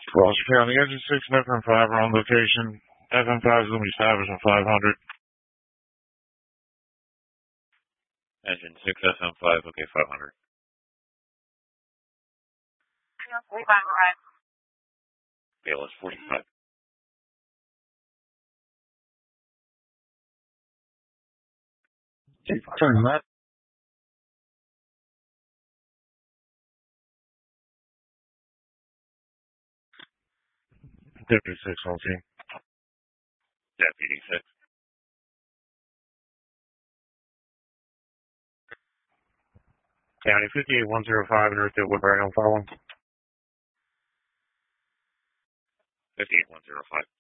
Gloucester County, Engine 6 and FM5 are on location. FM5 is going to be established on 500. Engine 6, FM5, okay, 500. BLS 45. Turn left. Deputy 6 on team. Deputy 6. County 58105 and Earth at Woodbury on following. 58105.